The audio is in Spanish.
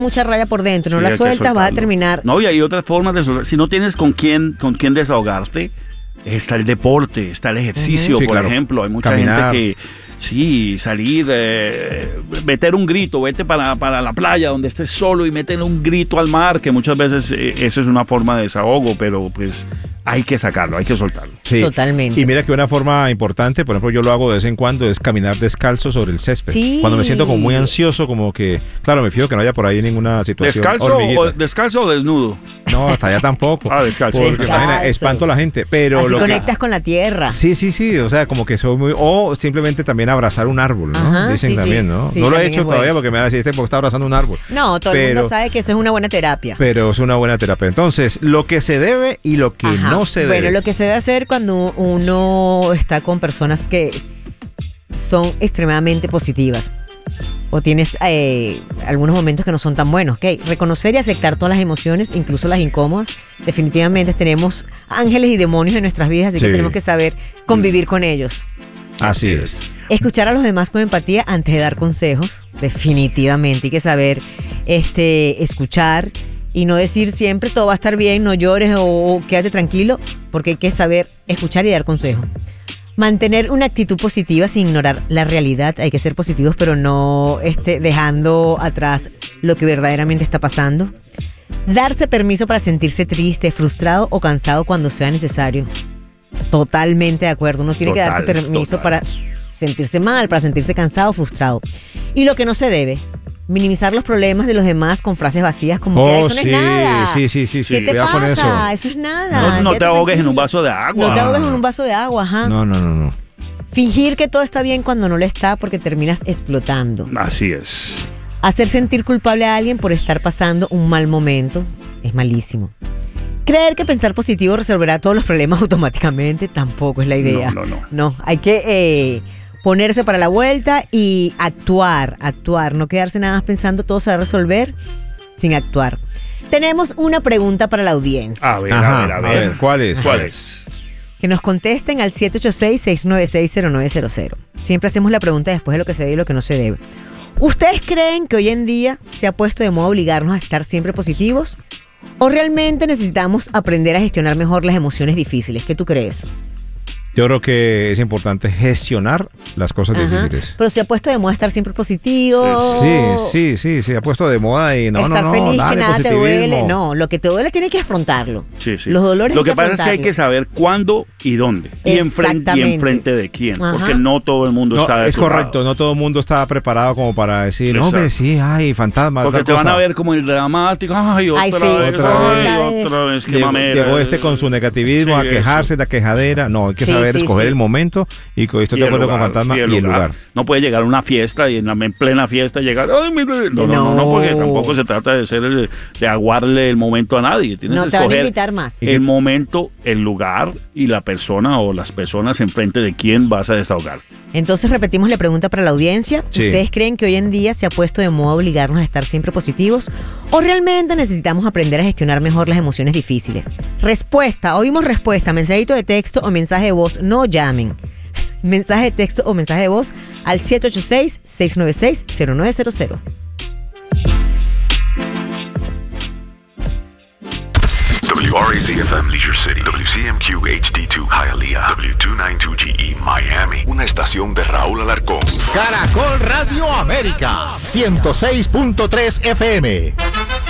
mucha raya por dentro, no Sí, la hay que sueltas, vas a soltarlo. terminar. No, y hay otras formas de desahogar. Si no tienes con quién desahogarte, está el deporte, está el ejercicio, Sí, por claro. ejemplo. Hay mucha Caminar. gente que, sí, salir, meter un grito, vete para la playa donde estés solo y meter un grito al mar, que muchas veces eso es una forma de desahogo, pero pues hay que sacarlo, hay que soltarlo. Sí. Totalmente. Y mira que una forma importante, por ejemplo, yo lo hago de vez en cuando, es caminar descalzo sobre el césped. Sí. Cuando me siento como muy ansioso, como que, claro, me fijo que no haya por ahí ninguna situación. ¿Descalzo o desnudo? No, hasta allá tampoco. Ah, descalzo. Porque Descalzo. imagina, espanto a la gente. Pero Así lo que, conectas con la tierra. sí, o sea, como que soy muy... O simplemente también abrazar un árbol, ¿no? Ajá, Dicen sí, también, sí. ¿no? Sí, no lo he también hecho es todavía bueno. porque me va a decir porque está abrazando un árbol. No, todo el mundo sabe que eso es una buena terapia. Pero es una buena terapia. Entonces, lo que se debe y lo que Ajá. no se debe. Bueno, lo que se debe hacer cuando uno está con personas que son extremadamente positivas o tienes algunos momentos que no son tan buenos, ¿ok? Reconocer y aceptar todas las emociones, incluso las incómodas. Definitivamente tenemos ángeles y demonios en nuestras vidas, así que Sí. tenemos que saber convivir con ellos. Así es. Escuchar a los demás con empatía antes de dar consejos, definitivamente. Hay que saber escuchar y no decir siempre todo va a estar bien, no llores o quédate tranquilo, porque hay que saber escuchar y dar consejos. Mantener una actitud positiva sin ignorar la realidad. Hay que ser positivos, pero no dejando atrás lo que verdaderamente está pasando. Darse permiso para sentirse triste, frustrado o cansado cuando sea necesario. Totalmente de acuerdo. Uno tiene que darse permiso para sentirse mal, para sentirse cansado, frustrado. Y lo que no se debe, minimizar los problemas de los demás con frases vacías como que eso no es nada. Sí. ¿Qué te cuidado con pasa? eso. Eso es nada. No te Quédate ahogues en tranquilo. un vaso de agua. No te ahogues en un vaso de agua, ajá. No. Fingir que todo está bien cuando no lo está porque terminas explotando. Así es. Hacer sentir culpable a alguien por estar pasando un mal momento es malísimo. Creer que pensar positivo resolverá todos los problemas automáticamente tampoco es la idea. No, hay que ponerse para la vuelta y actuar. No quedarse nada más pensando todo se va a resolver sin actuar. Tenemos una pregunta para la audiencia. A ver. ¿Cuál es? Que nos contesten al 786-696-0900. Siempre hacemos la pregunta después de lo que se debe y lo que no se debe. ¿Ustedes creen que hoy en día se ha puesto de moda obligarnos a estar siempre positivos? ¿O realmente necesitamos aprender a gestionar mejor las emociones difíciles? ¿Qué tú crees? Yo creo que es importante gestionar las cosas difíciles. Pero se ha puesto de moda estar siempre positivo. Sí, se ha puesto de moda y estar feliz, dale, que nada te positivismo. duele. No, lo que te duele tienes que afrontarlo. Sí. Los dolores Lo hay que pasa es que hay afrontarlo. que saber cuándo y dónde. Y enfrente de quién. Ajá. Porque no todo el mundo está de es tu lado. correcto, no todo el mundo está preparado como para decir, no, Exacto. que sí, ay, fantasma. Porque tal te van cosa. a ver como el dramático. Ay, otra Ay, sí, vez. otra vez. Qué Llegó mamera. con su negativismo Sí, a quejarse, la quejadera. No, hay que saber escoger el momento y estoy de acuerdo con Fantasma y el lugar. No puede llegar a una fiesta y en plena fiesta llegar. Ay, mire. No, porque tampoco se trata de aguarle el momento a nadie. Tienes No que te van a escoger invitar más. el momento, el lugar y la persona o las personas enfrente de quién vas a desahogar. Entonces repetimos la pregunta para la audiencia. Sí. ¿Ustedes creen que hoy en día se ha puesto de moda obligarnos a estar siempre positivos? ¿O realmente necesitamos aprender a gestionar mejor las emociones difíciles? Respuesta, oímos respuesta, mensajito de texto o mensaje de voz. No llamen. Mensaje de texto o mensaje de voz al 786-696-0900. WRAZ-FM Leisure City, WCMQ HD2 Hialeah, W292GE Miami. Una estación de Raúl Alarcón. Caracol Radio América, 106.3 FM.